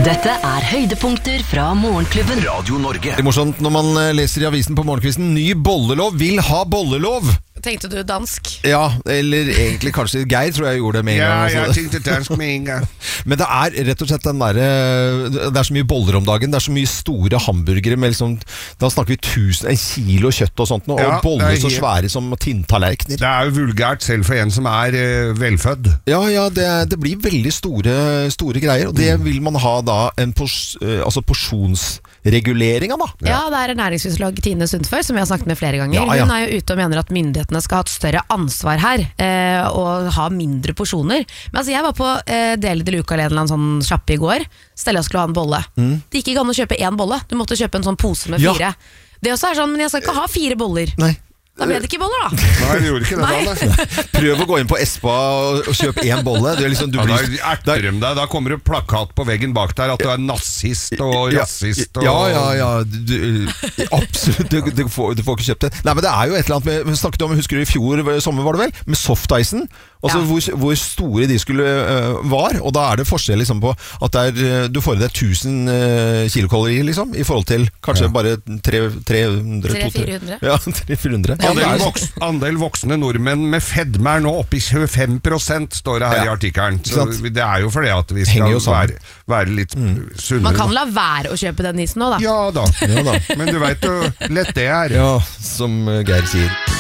Dette høydepunkter fra Morgenklubben. Radio Norge. Det morsomt når man leser i avisen på morgenkvisten. Ny bollelov vil ha bollelov. Tenkte du dansk? Ja, eller egentlig kanskje Geir tror jeg gjorde det med en gang. Ja, jeg tenkte dansk med en gang. Men det rett og slett den der, det så mye boller om dagen, det så mye store hamburgere med liksom, da snakker vi 1 kilo kjøtt og sånt, og Ja, boller så svære som tinntallerkener. Det jo vulgært selv for en som velfødd. Ja, det blir veldig store greier, og det vil man ha da en porsjonsregulering av da. Ja, det ernæringsfysiolog Tine Sundfør, som vi har snakket med flere ganger. Ja. Hun jo ute og mener at myndighetene skal ha et større ansvar her, og ha mindre porsjoner. Men altså, jeg var på Deli de Luca eller en eller annen sånn sjappe i går. Stella skulle ha en bolle. Det gikk ikke an å kjøpe 1 bolle. Du måtte kjøpe en sånn pose med 4. Det også sånn, men jeg skal ikke ha 4 boller. Nei. Da ble det ikke boller, da. Nei, det gjorde ikke det da. Prøv å gå inn på Espa og kjøpe 1 bolle. Da kommer det plakat på veggen bak der at du nazist og rasist. Ja. Absolutt. Du får ikke kjøpt det. Nei, men det jo et eller annet med, vi snakket om, husker du i fjor sommer var det vel, med softicen. Altså hvor store de skulle var, og da det forskjell liksom på at du får i deg 1000 kilokalorier liksom, i forhold til kanskje bare 300-400. Ja, 300-400. Andel voksne nordmenn med fedme nå oppe i 25%, står det her i artikkelen. Så det jo fordi at vi skal være litt sunnere. Man kan la være å kjøpe den isen nå, da. Ja da. Men du vet jo lett det Ja, som Geir sier.